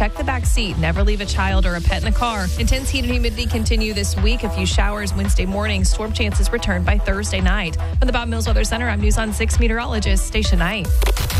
check the back seat. Never leave a child or a pet in the car. Intense heat and humidity continue this week. A few showers Wednesday morning. Storm chances return by Thursday night. From the Bob Mills Weather Center, I'm News on 6 meteorologist Stacia Knight.